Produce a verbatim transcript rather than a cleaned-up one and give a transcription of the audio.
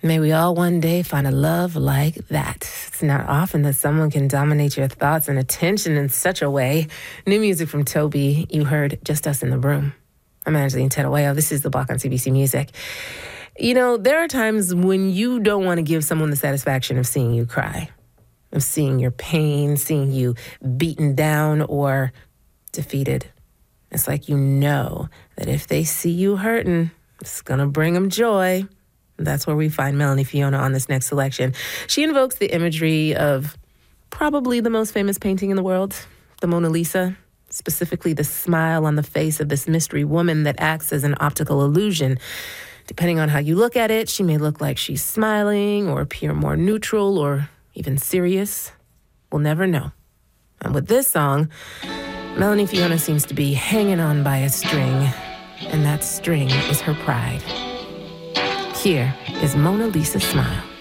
May we all one day find a love like that. It's not often that someone can dominate your thoughts and attention in such a way. New music from Toby. You heard Just Us in the Room. I'm Angeline Tedaweo. This is The Block on C B C Music. You know, there are times when you don't want to give someone the satisfaction of seeing you cry, of seeing your pain, seeing you beaten down or defeated. It's like you know that if they see you hurting, it's going to bring them joy. That's where we find Melanie Fiona on this next selection. She invokes the imagery of probably the most famous painting in the world, the Mona Lisa, specifically the smile on the face of this mystery woman that acts as an optical illusion. Depending on how you look at it, she may look like she's smiling or appear more neutral or even serious. We'll never know. And with this song, Melanie Fiona seems to be hanging on by a string, and that string is her pride. Here is Mona Lisa's Smile.